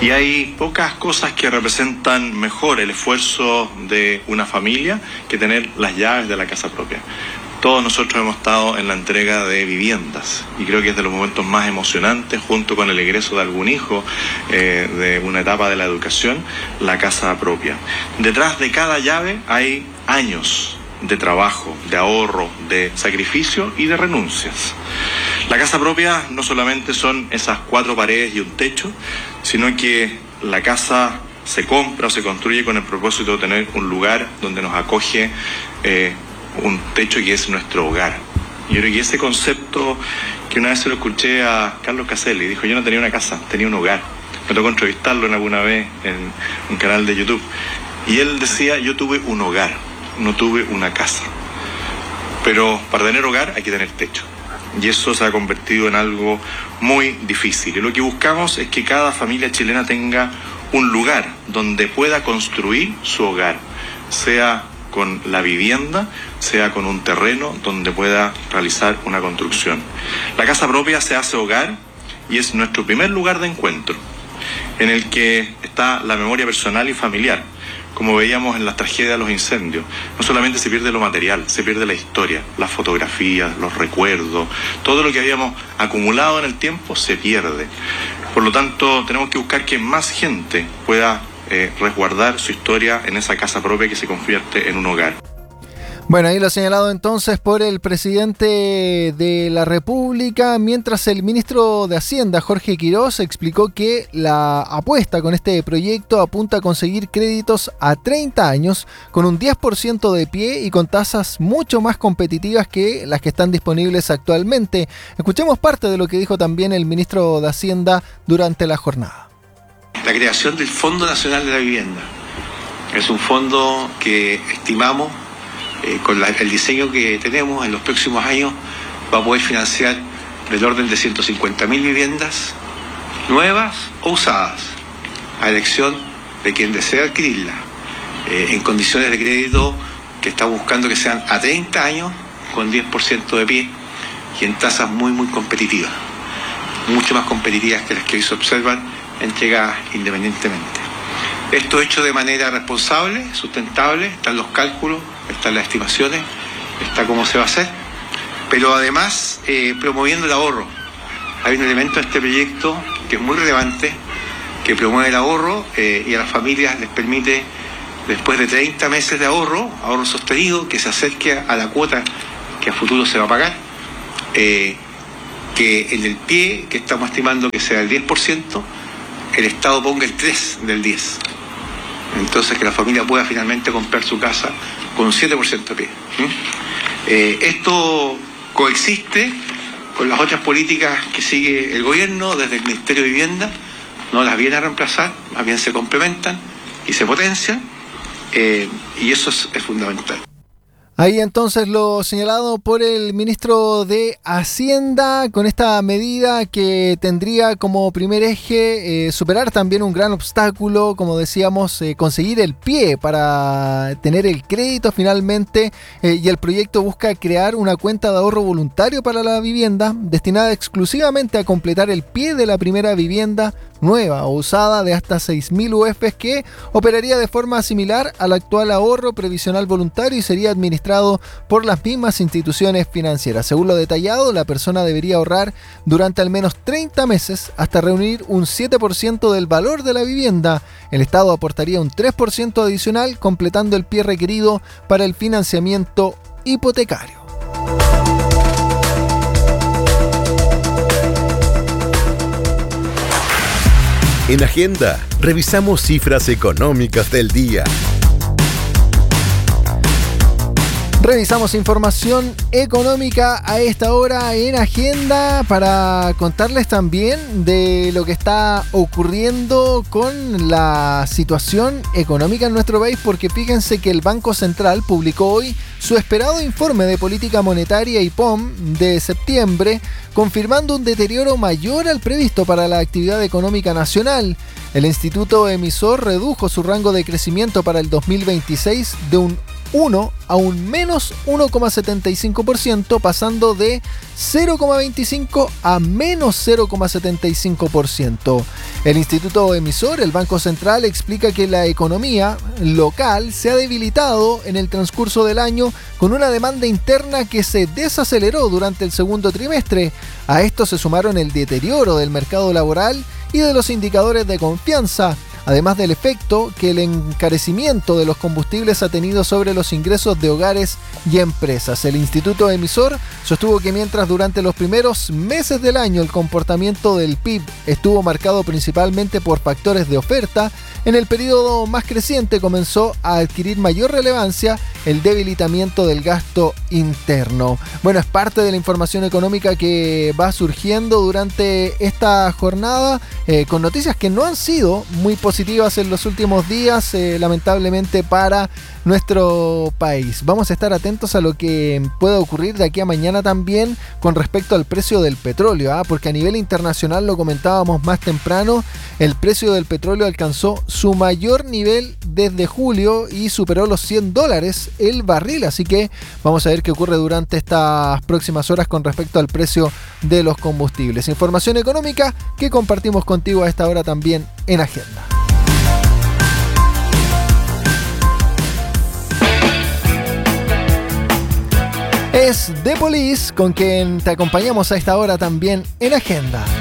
Y hay pocas cosas que representan mejor el esfuerzo de una familia que tener las llaves de la casa propia. Todos nosotros hemos estado en la entrega de viviendas y creo que es de los momentos más emocionantes, junto con el egreso de algún hijo de una etapa de la educación, la casa propia. Detrás de cada llave hay años de trabajo, de ahorro, de sacrificio y de renuncias. La casa propia no solamente son esas 4 paredes y un techo, sino que la casa se compra o se construye con el propósito de tener un lugar donde nos acoge un techo que es nuestro hogar. Yo creo que ese concepto, que una vez se lo escuché a Carlos Caselli, dijo: yo no tenía una casa, tenía un hogar. Me tocó entrevistarlo en alguna vez en un canal de YouTube. Y él decía: yo tuve un hogar, no tuve una casa. Pero para tener hogar hay que tener techo. Y eso se ha convertido en algo muy difícil. Y lo que buscamos es que cada familia chilena tenga un lugar donde pueda construir su hogar, sea con la vivienda, sea con un terreno donde pueda realizar una construcción. La casa propia se hace hogar y es nuestro primer lugar de encuentro, en el que está la memoria personal y familiar. Como veíamos en las tragedias de los incendios, no solamente se pierde lo material, se pierde la historia, las fotografías, los recuerdos, todo lo que habíamos acumulado en el tiempo se pierde. Por lo tanto, tenemos que buscar que más gente pueda resguardar su historia en esa casa propia que se convierte en un hogar. Bueno, ahí lo señalado entonces por el presidente de la República, mientras el ministro de Hacienda, Jorge Quirós, explicó que la apuesta con este proyecto apunta a conseguir créditos a 30 años con un 10% de pie y con tasas mucho más competitivas que las que están disponibles actualmente. Escuchemos parte de lo que dijo también el ministro de Hacienda durante la jornada. La creación del Fondo Nacional de la Vivienda es un fondo que estimamos, con el diseño que tenemos en los próximos años, va a poder financiar del orden de 150.000 viviendas nuevas o usadas, a elección de quien desea adquirirla, en condiciones de crédito que está buscando que sean a 30 años, con 10% de pie y en tasas muy muy competitivas, mucho más competitivas que las que hoy se observan entregadas independientemente. Esto hecho de manera responsable, sustentable, están los cálculos, están las estimaciones, está cómo se va a hacer, pero además promoviendo el ahorro. Hay un elemento en este proyecto que es muy relevante, que promueve el ahorro y a las familias les permite, después de 30 meses de ahorro sostenido, que se acerque a la cuota que a futuro se va a pagar, que en el pie, que estamos estimando que sea el 10%, el Estado ponga el 3 del 10. Entonces que la familia pueda finalmente comprar su casa con un 7% de pie. Esto coexiste con las otras políticas que sigue el gobierno desde el Ministerio de Vivienda, no las viene a reemplazar, más bien se complementan y se potencian, y eso es fundamental. Ahí entonces lo señalado por el ministro de Hacienda con esta medida que tendría como primer eje superar también un gran obstáculo, como decíamos, conseguir el pie para tener el crédito finalmente, y el proyecto busca crear una cuenta de ahorro voluntario para la vivienda destinada exclusivamente a completar el pie de la primera vivienda nueva o usada de hasta 6.000 UFs, que operaría de forma similar al actual ahorro previsional voluntario y sería administrado por las mismas instituciones financieras. Según lo detallado, la persona debería ahorrar durante al menos 30 meses hasta reunir un 7% del valor de la vivienda. El Estado aportaría un 3% adicional, completando el pie requerido para el financiamiento hipotecario. En Agenda, revisamos cifras económicas del día. Revisamos información económica a esta hora en Agenda para contarles también de lo que está ocurriendo con la situación económica en nuestro país, porque fíjense que el Banco Central publicó hoy su esperado informe de política monetaria IPOM de septiembre, confirmando un deterioro mayor al previsto para la actividad económica nacional. El instituto emisor redujo su rango de crecimiento para el 2026 de un 1 a un menos 1,75%, pasando de 0,25 a menos 0,75%. El instituto emisor, el Banco Central, explica que la economía local se ha debilitado en el transcurso del año con una demanda interna que se desaceleró durante el segundo trimestre. A esto se sumaron el deterioro del mercado laboral y de los indicadores de confianza, además del efecto que el encarecimiento de los combustibles ha tenido sobre los ingresos de hogares y empresas. El instituto emisor sostuvo que mientras durante los primeros meses del año el comportamiento del PIB estuvo marcado principalmente por factores de oferta, en el periodo más creciente comenzó a adquirir mayor relevancia el debilitamiento del gasto interno. Bueno, es parte de la información económica que va surgiendo durante esta jornada, con noticias que no han sido muy positivas en los últimos días, lamentablemente para nuestro país. Vamos a estar atentos a lo que pueda ocurrir de aquí a mañana también con respecto al precio del petróleo, porque a nivel internacional, lo comentábamos más temprano, el precio del petróleo alcanzó su mayor nivel desde julio y superó los $100 el barril, así que vamos a ver qué ocurre durante estas próximas horas con respecto al precio de los combustibles. Información económica que compartimos contigo a esta hora también en Agenda. Es The Police con quien te acompañamos a esta hora también en Agenda.